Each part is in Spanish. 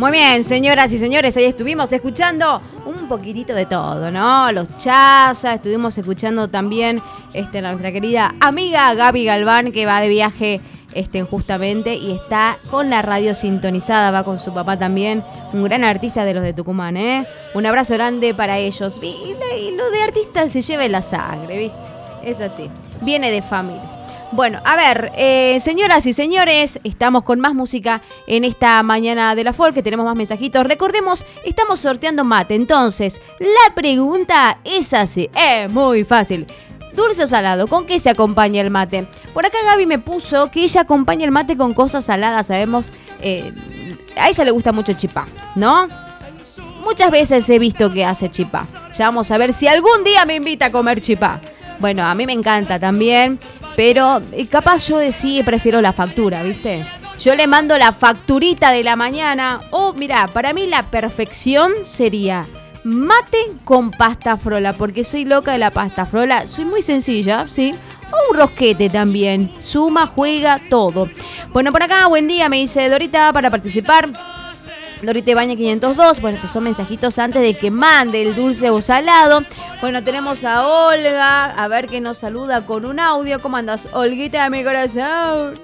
Muy bien, señoras y señores, ahí estuvimos escuchando un poquitito de todo, ¿no? Los Chaza, estuvimos escuchando también a nuestra querida amiga Gaby Galván, que va de viaje justamente y está con la radio sintonizada, va con su papá también, un gran artista de los de Tucumán, ¿eh? Un abrazo grande para ellos. Y lo de artista se lleva en la sangre, ¿viste? Es así, viene de familia. Bueno, a ver, señoras y señores, estamos con más música en esta mañana de la folk, que tenemos más mensajitos. Recordemos, estamos sorteando mate, entonces la pregunta es así, es muy fácil. ¿Dulce o salado? ¿Con qué se acompaña el mate? Por acá Gaby me puso que ella acompaña el mate con cosas saladas, sabemos, a ella le gusta mucho el chipá, ¿no? Muchas veces he visto que hace chipá. Ya vamos a ver si algún día me invita a comer chipá. Bueno, a mí me encanta también, pero capaz yo sí prefiero la factura, ¿viste? Yo le mando la facturita de la mañana. Mirá, para mí la perfección sería mate con pasta frola, porque soy loca de la pasta frola. Soy muy sencilla, ¿sí? O un rosquete también. Suma, juega, todo. Bueno, por acá, buen día, me dice Dorita para participar. Dorita Ibañez 502. Bueno, estos son mensajitos antes de que mande el dulce o salado. Bueno, tenemos a Olga, a ver que nos saluda con un audio. ¿Cómo andas, Olguita de mi corazón?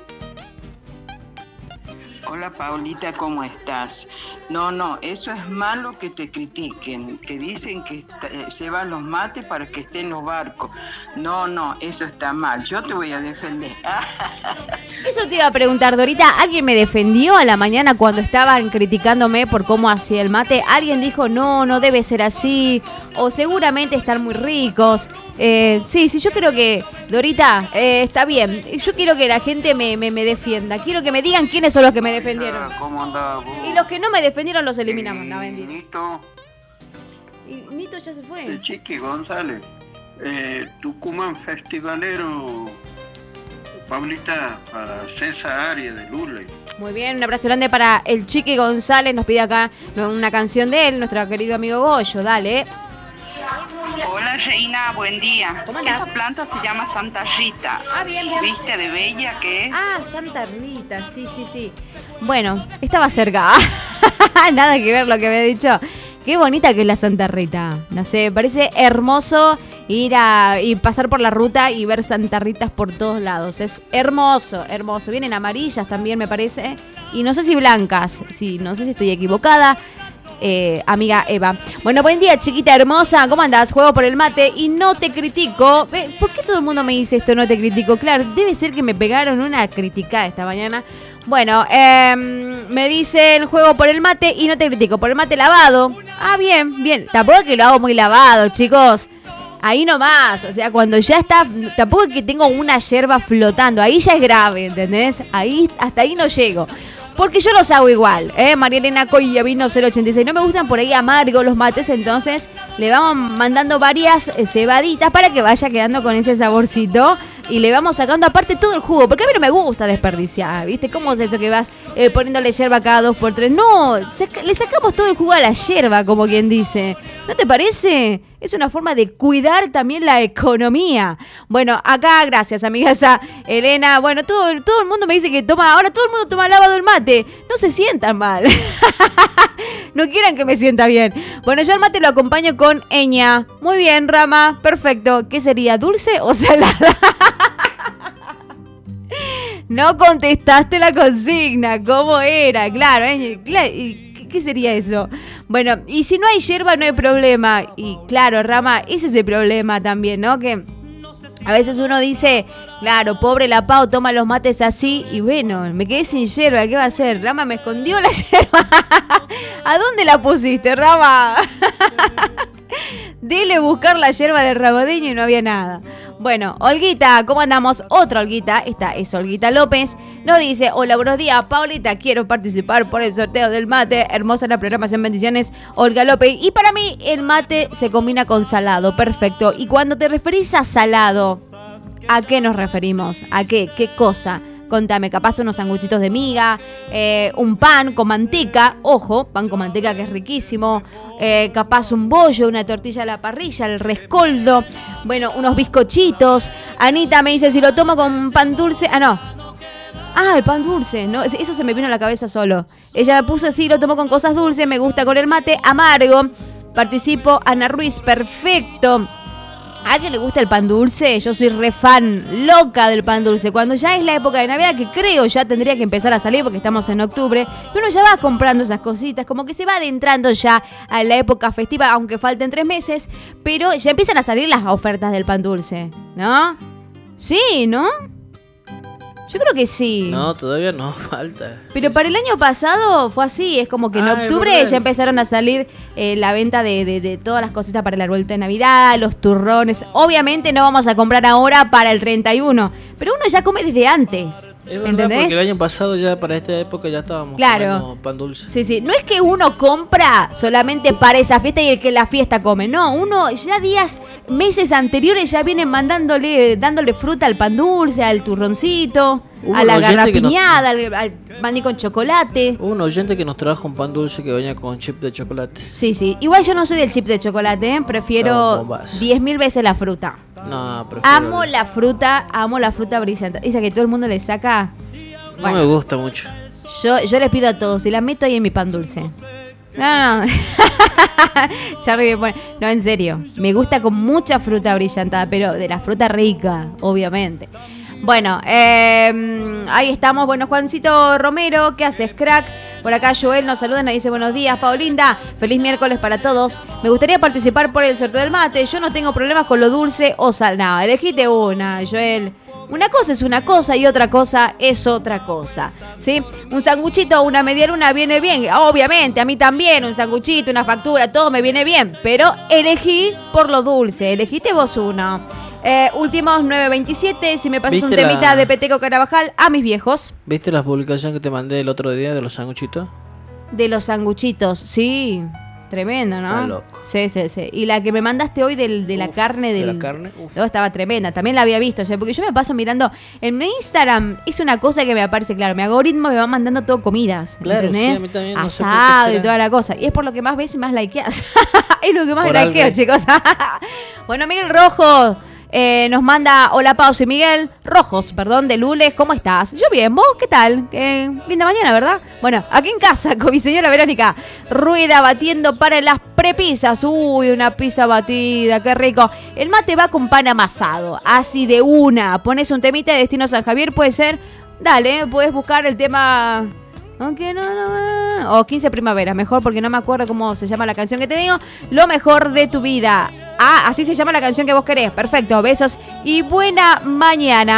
Hola, Paulita, ¿cómo estás? No, eso es malo que te critiquen, que dicen que llevan los mates para que estén en los barcos. No, eso está mal. Yo te voy a defender. Eso te iba a preguntar, Dorita. ¿Alguien me defendió a la mañana cuando estaban criticándome por cómo hacía el mate? ¿Alguien dijo, no debe ser así? O seguramente están muy ricos. Sí, yo creo que, Dorita, está bien. Yo quiero que la gente me defienda. Quiero que me digan quiénes son los que me defendieron. ¿Cómo andás vos? Y los que no me defendieron los eliminamos. No, mentira. Nito. Y Nito ya se fue. El Chiqui González, Tucumán Festivalero, Paulita, para César Arias de Lule. Muy bien, un abrazo grande para el Chiqui González. Nos pide acá una canción de él, nuestro querido amigo Goyo. Dale. Hola Reina, buen día. ¿Cómo andás? Esa planta se llama Santa Rita. Bien. ¿Viste de bella que es? Santa Rita, sí. Bueno, estaba cerca. Nada que ver lo que me he dicho. Qué bonita que es la Santa Rita. No sé, parece hermoso ir y pasar por la ruta y ver Santa Ritas por todos lados. Es hermoso. Vienen amarillas también, me parece. Y no sé si blancas. Sí, no sé si estoy equivocada. Amiga Eva. Bueno, buen día, chiquita hermosa. ¿Cómo andás? Juego por el mate y no te critico. ¿Por qué todo el mundo me dice esto? No te critico. Claro, debe ser que me pegaron una criticada esta mañana. Bueno, me dicen juego por el mate y no te critico. Por el mate lavado. Bien. Tampoco es que lo hago muy lavado, chicos. Ahí nomás, o sea, cuando ya está, tampoco es que tengo una yerba flotando. Ahí ya es grave, ¿entendés? Hasta ahí no llego. Porque yo los hago igual, María Elena Coya vino 086. No me gustan por ahí amargos los mates, entonces le vamos mandando varias cebaditas para que vaya quedando con ese saborcito. Y le vamos sacando aparte todo el jugo, porque a mí no me gusta desperdiciar, ¿viste? ¿Cómo es eso que vas poniéndole yerba cada 2x3? No, le sacamos todo el jugo a la yerba, como quien dice. ¿No te parece? Es una forma de cuidar también la economía. Bueno, acá, gracias, amiga Elena. Bueno, todo el mundo me dice que ahora todo el mundo toma lavado el mate. No se sientan mal. No quieran que me sienta bien. Bueno, yo al mate lo acompaño con Eña. Muy bien, Rama, perfecto. ¿Qué sería, dulce o salada? No contestaste la consigna. ¿Cómo era? Claro, ¿qué sería eso? Bueno, y si no hay yerba no hay problema. Y claro, Rama, ese es el problema también, ¿no? Que a veces uno dice, claro, pobre la Pau, toma los mates así. Y bueno, me quedé sin yerba, ¿qué va a hacer? Rama me escondió la yerba. ¿A dónde la pusiste, Rama? Dele buscar la yerba del rabodeño y no había nada. Bueno, Olguita, ¿cómo andamos? Otra Olguita, esta es Olguita López, nos dice, hola, buenos días, Paulita, quiero participar por el sorteo del mate. Hermosa la programación, bendiciones, Olga López. Y para mí el mate se combina con salado, perfecto. Y cuando te referís a salado, ¿a qué nos referimos? ¿A qué? ¿Qué cosa? Contame, capaz unos sanguchitos de miga, un pan con manteca, ojo, pan con manteca que es riquísimo, capaz un bollo, una tortilla a la parrilla, el rescoldo, bueno, unos bizcochitos. Anita me dice si lo tomo con pan dulce, no. Ah, el pan dulce, no, eso se me vino a la cabeza solo. Ella me puso así, lo tomó con cosas dulces, me gusta con el mate amargo. Participo, Ana Ruiz, perfecto. ¿A alguien le gusta el pan dulce? Yo soy re fan, loca del pan dulce. Cuando ya es la época de Navidad, que creo ya tendría que empezar a salir porque estamos en octubre, y uno ya va comprando esas cositas, como que se va adentrando ya a la época festiva, aunque falten 3 meses, pero ya empiezan a salir las ofertas del pan dulce, ¿no? Sí, ¿no? Yo creo que sí. No, todavía no, falta. Pero para el año pasado fue así, es como que en octubre ya empezaron a salir la venta de todas las cositas para el árbol de Navidad, los turrones. Obviamente no vamos a comprar ahora para el 31, pero uno ya come desde antes. Es verdad, ¿entendés? porque el año pasado ya para esta época ya estábamos comiendo pan dulce. Sí, sí. No es que uno compra solamente para esa fiesta y el que la fiesta come. No, uno ya meses anteriores ya viene dándole fruta al pan dulce, al turroncito, a la garrapiñada, al maní con chocolate. Hubo un oyente que nos trajo un pan dulce que venía con chip de chocolate. Sí, sí. Igual yo no soy del chip de chocolate, ¿eh? Prefiero 10.000 veces la fruta. No, prefiero amo la fruta brillante. Dice que todo el mundo le saca. No me gusta mucho. Yo les pido a todos y la meto ahí en mi pan dulce. No. No, en serio. Me gusta con mucha fruta brillantada, pero de la fruta rica, obviamente. Bueno, ahí estamos. Bueno, Juancito Romero, ¿qué haces, crack? Por acá Joel nos saluda, nos dice buenos días, Paulinda. Feliz miércoles para todos. Me gustaría participar por el sorteo del mate. Yo no tengo problemas con lo dulce o salado. Elegite una, Joel. Una cosa es una cosa y otra cosa es otra cosa, ¿sí? Un sanguchito o una medialuna viene bien, obviamente, a mí también, un sanguchito, una factura, todo me viene bien, pero elegí por lo dulce, elegiste vos uno. Últimos 9.27, si me pasas un temita de Peteco Carabajal a mis viejos. ¿Viste la publicación que te mandé el otro día de los sanguchitos? De los sanguchitos, sí. Tremendo, ¿no? Está loco. Sí. Y la que me mandaste hoy de la carne. ¿De la carne? No, estaba tremenda. También la había visto. Porque yo me paso mirando. En mi Instagram es una cosa que me aparece, claro. Mi algoritmo me va mandando todo comidas. Claro, ¿entendés? sí, a mí también. Asado y toda la cosa. Y es por lo que más ves y más likeas. Es lo que más Por likeo, algo. chicos. Bueno, Miguel Rojo nos manda hola Paus y Miguel Rojos, perdón, de Lules, ¿cómo estás? Yo bien, ¿vos qué tal? Linda mañana, ¿verdad? Bueno, aquí en casa con mi señora Verónica Rueda batiendo para las prepisas. Uy, una pizza batida, qué rico. El mate va con pan amasado, así de una. Pones un temita de Destino San Javier, puede ser. Dale, puedes buscar el tema. Aunque no. O 15 primavera, mejor porque no me acuerdo cómo se llama la canción que te digo. Lo mejor de tu vida. Ah, así se llama la canción que vos querés. Perfecto, besos y buena mañana.